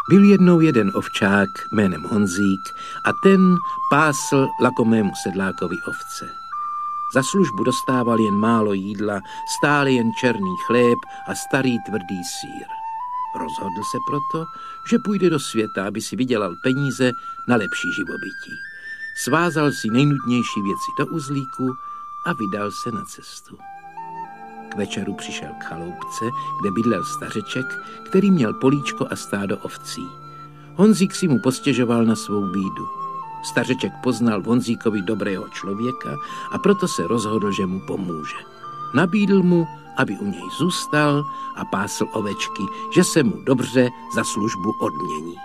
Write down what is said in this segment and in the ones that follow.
Byl jednou jeden ovčák jménem Honzík a ten pásl lakomému sedlákovi ovce. Za službu dostával jen málo jídla, stále jen černý chléb a starý tvrdý sýr. Rozhodl se proto, že půjde do světa, aby si vydělal peníze na lepší živobytí. Svázal si nejnutnější věci do uzlíku a vydal se na cestu. K večeru přišel k chaloupce, kde bydlel stařeček, který měl políčko a stádo ovcí. Honzík si mu postěžoval na svou bídu. Stařeček poznal v Honzíkovi dobrého člověka a proto se rozhodl, že mu pomůže. Nabídl mu, aby u něj zůstal a pásl ovečky, že se mu dobře za službu odmění.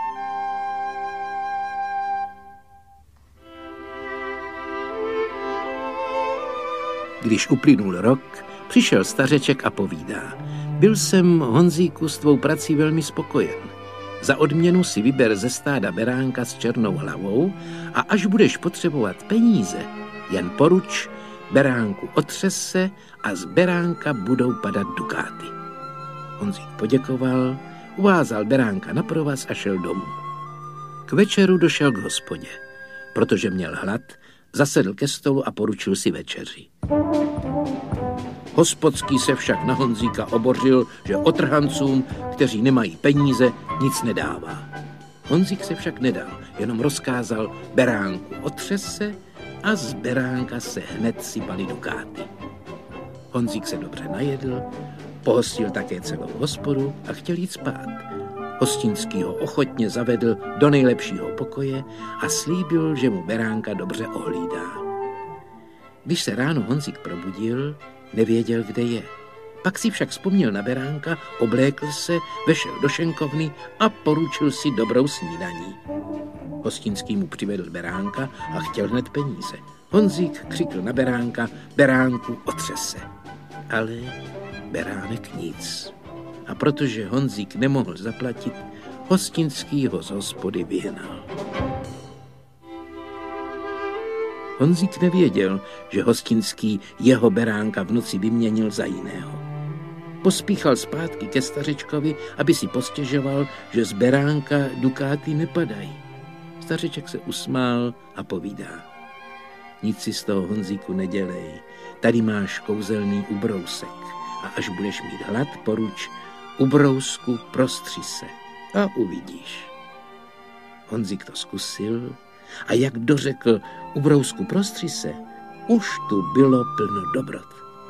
Když uplynul rok, přišel stařeček a povídá: Byl jsem, Honzíku, s tvou prací velmi spokojen. Za odměnu si vyber ze stáda beránka s černou hlavou a až budeš potřebovat peníze, jen poruč, beránku otřes se a z beránka budou padat dukáty. Honzík poděkoval, uvázal beránka na provaz a šel domů. K večeru došel k hospodě. Protože měl hlad, zasedl ke stolu a poručil si večeři. Hospodský se však na Honzíka obořil, že otrhancům, kteří nemají peníze, nic nedává. Honzík se však nedal, jenom rozkázal beránku otřes se a z beránka se hned sypaly dukáty. Honzík se dobře najedl, pohostil také celou hospodu a chtěl jít spát. Hostinský ho ochotně zavedl do nejlepšího pokoje a slíbil, že mu beránka dobře ohlídá. Když se ráno Honzík probudil, nevěděl, kde je. Pak si však vzpomněl na beránka, oblékl se, vešel do šenkovny a poručil si dobrou snídaní. Hostinský mu přivedl beránka a chtěl hned peníze. Honzík křikl na beránka: beránku otřes se. Ale beránek nic. A protože Honzík nemohl zaplatit, hostinský ho z hospody vyhnal. Honzík nevěděl, že hostinský jeho beránka v noci vyměnil za jiného. Pospíchal zpátky ke stařečkovi, aby si postěžoval, že z beránka dukáty nepadají. Stařeček se usmál a povídá: Nic si z toho, Honzíku, nedělej. Tady máš kouzelný ubrousek a až budeš mít hlad, poruč: ubrousku prostři se a uvidíš. Honzík to zkusil a jak dořekl ubrousku prostři se, už tu bylo plno dobrot.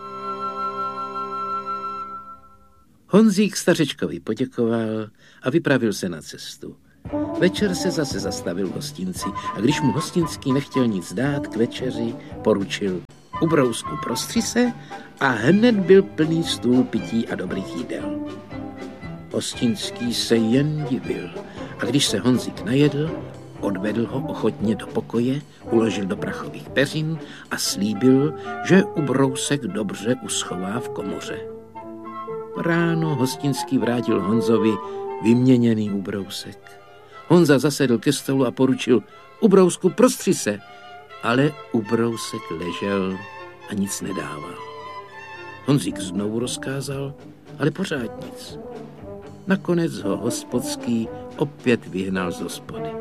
Honzík stařečkovi poděkoval a vypravil se na cestu. Večer se zase zastavil v hostinci a když mu hostinský nechtěl nic dát k večeři, poručil: ubrousku prostři se a hned byl plný stůl pití a dobrých jídel. Hostinský se jen divil a když se Honzík najedl, odvedl ho ochotně do pokoje, uložil do prachových peřin a slíbil, že ubrousek dobře uschová v komoře. Ráno hostinský vrátil Honzovi vyměněný ubrousek. Honza zasedl ke stolu a poručil: ubrousku prostři se, ale ubrousek ležel a nic nedával. Honzík znovu rozkázal, ale pořád nic. Nakonec ho hospodský opět vyhnal z hospody.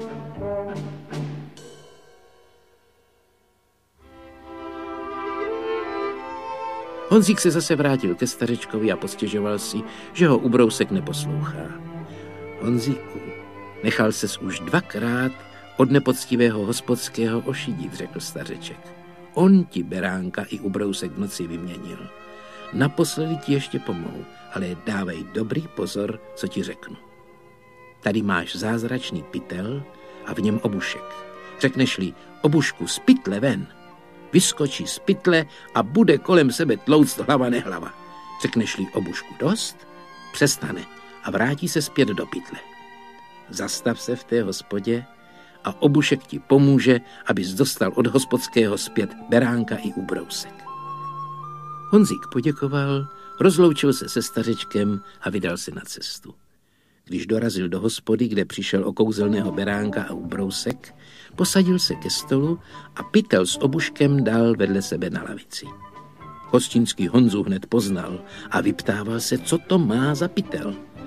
Honzík se zase vrátil ke stařečkovi a postěžoval si, že ho ubrousek neposlouchá. Honzíku, nechal ses už 2krát od nepoctivého hospodského ošidit, řekl stařeček. On ti beránka i ubrousek v noci vyměnil. Naposledy ti ještě pomohu, ale dávej dobrý pozor, co ti řeknu. Tady máš zázračný pytel a v něm obušek. Řekneš-li: obušku, z pytle ven, vyskočí z pytle a bude kolem sebe tlouct hlava nehlava. Řekneš-li: obušku dost, přestane a vrátí se zpět do pytle. Zastav se v té hospodě a obušek ti pomůže, abys dostal od hospodského zpět beránka i ubrousek. Honzík poděkoval, rozloučil se se stařečkem a vydal se na cestu. Když dorazil do hospody, kde přišel o kouzelného beránka a ubrousek, posadil se ke stolu a pytel s obuškem dal vedle sebe na lavici. Hostinský Honzu hned poznal a vyptával se, co to má za pytel.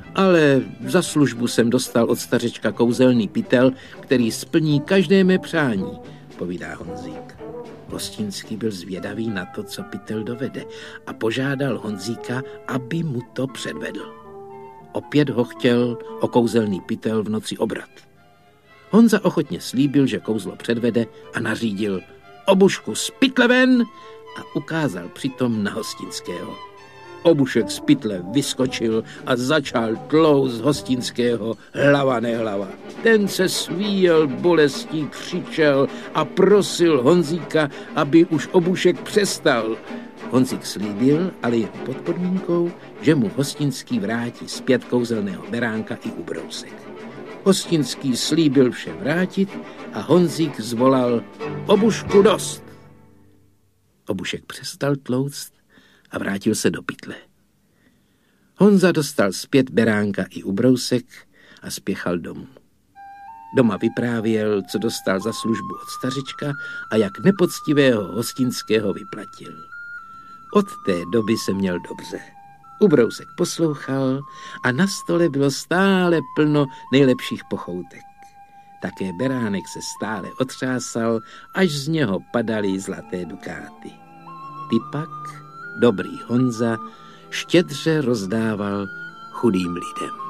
ale za službu jsem dostal od stařečka kouzelný pytel, který splní každé mé přání, povídá Honzík. Hostinský byl zvědavý na to, co pytel dovede, a požádal Honzíka, aby mu to předvedl. Opět ho chtěl o kouzelný pytel v noci obrat. Honza ochotně slíbil, že kouzlo předvede, a nařídil: obušku z pytle ven, a ukázal přitom na Hostinského. Obušek z pytle vyskočil a začal tlouct Hostinského hlava nehlava. Ten se svíjel bolestí, křičel a prosil Honzíka, aby už obušek přestal. Honzík slíbil, ale jen pod podmínkou, že mu Hostinský vrátí zpět kouzelného beránka i ubrousek. Hostinský slíbil vše vrátit a Honzík zvolal: obušku dost. Obušek přestal tlouct a vrátil se do pytle. Honza dostal zpět beránka i ubrousek a spěchal domů. Doma vyprávěl, co dostal za službu od stařička a jak nepoctivého Hostinského vyplatil. Od té doby se měl dobře. Ubrousek poslouchal a na stole bylo stále plno nejlepších pochoutek. Také beránek se stále otřásal, až z něho padaly zlaté dukáty. Ty pak, dobrý Honza, štědře rozdával chudým lidem.